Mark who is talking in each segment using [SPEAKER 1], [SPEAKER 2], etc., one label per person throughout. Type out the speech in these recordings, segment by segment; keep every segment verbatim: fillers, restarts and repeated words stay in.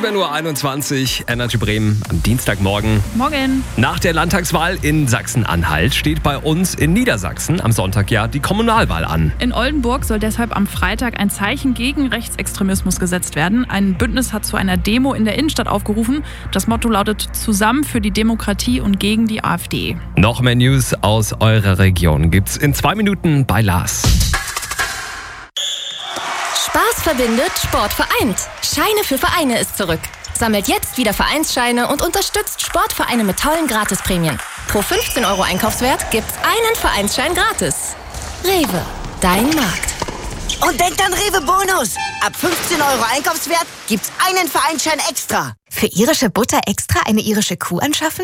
[SPEAKER 1] sieben Uhr einundzwanzig, Energy Bremen am Dienstagmorgen.
[SPEAKER 2] Morgen.
[SPEAKER 1] Nach der Landtagswahl in Sachsen-Anhalt steht bei uns in Niedersachsen am Sonntag ja die Kommunalwahl an.
[SPEAKER 2] In Oldenburg soll deshalb am Freitag ein Zeichen gegen Rechtsextremismus gesetzt werden. Ein Bündnis hat zu einer Demo in der Innenstadt aufgerufen. Das Motto lautet: Zusammen für die Demokratie und gegen die AfD.
[SPEAKER 1] Noch mehr News aus eurer Region gibt's in zwei Minuten bei Lars.
[SPEAKER 3] Spaß verbindet, Sport vereint. Scheine für Vereine ist zurück. Sammelt jetzt wieder Vereinsscheine und unterstützt Sportvereine mit tollen Gratisprämien. Pro fünfzehn Euro Einkaufswert gibt's einen Vereinsschein gratis. Rewe, dein Markt.
[SPEAKER 4] Und denkt an Rewe Bonus. Ab fünfzehn Euro Einkaufswert gibt's einen Vereinsschein extra.
[SPEAKER 3] Für irische Butter extra eine irische Kuh anschaffen?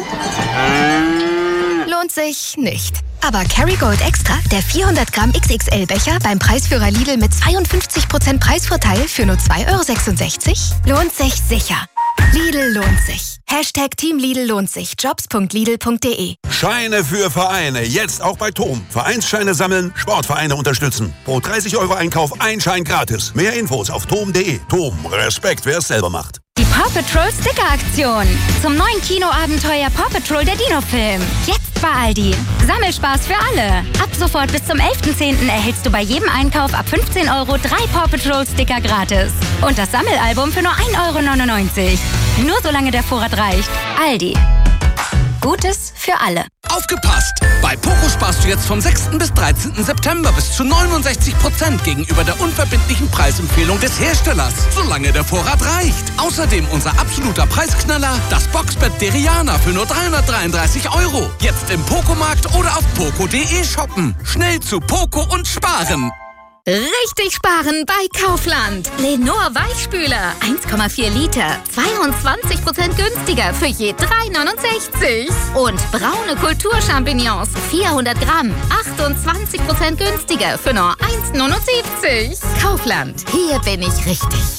[SPEAKER 3] Lohnt sich nicht. Aber Kerrygold Extra, der vierhundert Gramm X X L-Becher beim Preisführer Lidl mit zweiundfünfzig Prozent Preisvorteil für nur zwei Euro sechsundsechzig, lohnt sich sicher. Lidl lohnt sich. Hashtag Team Lidl lohnt sich. Jobs punkt lidl punkt de.
[SPEAKER 5] Scheine für Vereine. Jetzt auch bei T O M. Vereinsscheine sammeln, Sportvereine unterstützen. Pro dreißig Euro Einkauf ein Schein gratis. Mehr Infos auf tom punkt de. T O M. Respekt, wer es selber macht.
[SPEAKER 6] Die Paw Patrol Sticker-Aktion. Zum neuen Kinoabenteuer Paw Patrol der Dino-Film. Jetzt bei Aldi. Sammelspaß für alle. Ab sofort bis zum elften zehnten erhältst du bei jedem Einkauf ab fünfzehn Euro drei Paw Patrol Sticker gratis. Und das Sammelalbum für nur ein Euro neunundneunzig. Nur solange der Vorrat reicht. Aldi. Gutes für alle.
[SPEAKER 7] Aufgepasst! Bei Poco sparst du jetzt vom sechsten bis dreizehnten September bis zu neunundsechzig Prozent gegenüber der unverbindlichen Preisempfehlung des Herstellers, solange der Vorrat reicht. Außerdem unser absoluter Preisknaller, das Boxbett Deriana für nur dreihundertdreiunddreißig Euro. Jetzt im Poco-Markt oder auf poco punkt de shoppen. Schnell zu Poco und sparen.
[SPEAKER 6] Richtig sparen bei Kaufland. Lenor Weichspüler. eins Komma vier Liter. zweiundzwanzig Prozent günstiger für je drei neunundsechzig. Und braune Kulturchampignons. vierhundert Gramm. achtundzwanzig Prozent günstiger für nur eins neunundsiebzig. Kaufland. Hier bin ich richtig.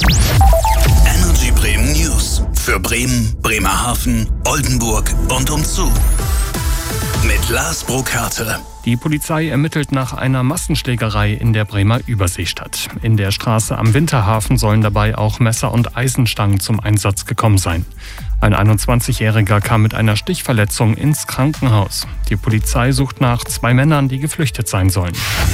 [SPEAKER 8] Energy Bremen News. Für Bremen, Bremerhaven, Oldenburg und umzu. Mit Lars Burkhardt.
[SPEAKER 9] Die Polizei ermittelt nach einer Massenschlägerei in der Bremer Überseestadt. In der Straße am Winterhafen sollen dabei auch Messer und Eisenstangen zum Einsatz gekommen sein. Ein einundzwanzigjähriger kam mit einer Stichverletzung ins Krankenhaus. Die Polizei sucht nach zwei Männern, die geflüchtet sein sollen.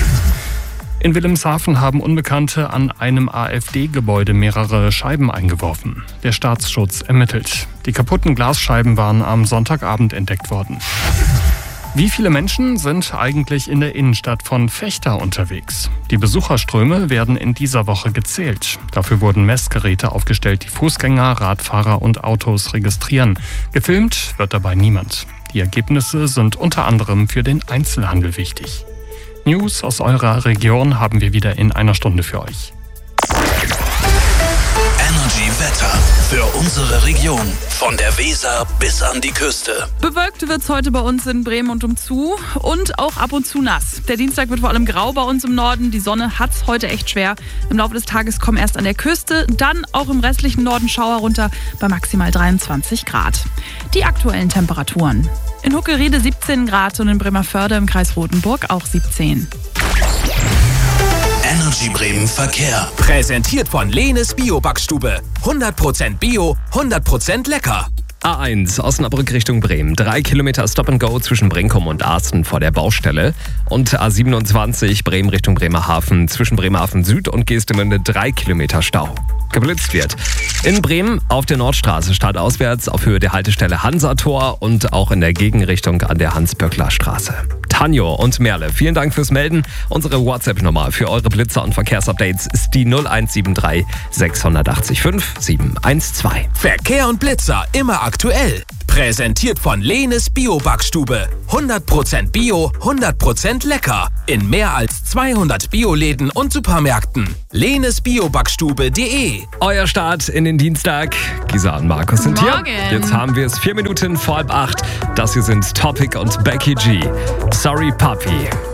[SPEAKER 9] In Wilhelmshaven haben Unbekannte an einem AfD-Gebäude mehrere Scheiben eingeworfen. Der Staatsschutz ermittelt. Die kaputten Glasscheiben waren am Sonntagabend entdeckt worden. Wie viele Menschen sind eigentlich in der Innenstadt von Vechta unterwegs? Die Besucherströme werden in dieser Woche gezählt. Dafür wurden Messgeräte aufgestellt, die Fußgänger, Radfahrer und Autos registrieren. Gefilmt wird dabei niemand. Die Ergebnisse sind unter anderem für den Einzelhandel wichtig. News aus eurer Region haben wir wieder in einer Stunde für euch.
[SPEAKER 8] Energy Wetter für unsere Region. Von der Weser bis an die Küste.
[SPEAKER 2] Bewölkt wird's heute bei uns in Bremen und umzu und auch ab und zu nass. Der Dienstag wird vor allem grau bei uns im Norden. Die Sonne hat's heute echt schwer. Im Laufe des Tages kommen erst an der Küste, dann auch im restlichen Norden Schauer runter bei maximal dreiundzwanzig Grad. Die aktuellen Temperaturen. In Huckeriede siebzehn Grad und in Bremerförde im Kreis Rothenburg auch siebzehn.
[SPEAKER 8] Energy Bremen Verkehr.
[SPEAKER 10] Präsentiert von Lehnes Bio-Backstube. hundert Prozent Bio, hundert Prozent lecker.
[SPEAKER 1] A eins Osnabrück Richtung Bremen. Drei Kilometer Stop and Go zwischen Brinkum und Arsten vor der Baustelle. Und A siebenundzwanzig Bremen Richtung Bremerhaven zwischen Bremerhaven Süd und Geestemünde. Drei Kilometer Stau. Geblitzt wird. In Bremen auf der Nordstraße stadtauswärts auf Höhe der Haltestelle Hansator und auch in der Gegenrichtung an der Hans-Böckler-Straße. Tanjo und Merle, vielen Dank fürs Melden. Unsere WhatsApp-Nummer für eure Blitzer und Verkehrsupdates ist die null eins sieben drei sechs acht fünf sieben eins zwei.
[SPEAKER 10] Verkehr und Blitzer immer aktuell. Präsentiert von Lehnes Bio-Backstube. hundert Prozent Bio, hundert Prozent lecker. In mehr als zweihundert Bioläden und Supermärkten. lehnes bio backstube punkt de.
[SPEAKER 1] Euer Start in den Dienstag. Gisa und Markus sind
[SPEAKER 2] Morgen.
[SPEAKER 1] hier. Jetzt haben wir es vier Minuten vor halb acht. Das hier sind Topic und Becky G. Sorry Puppy.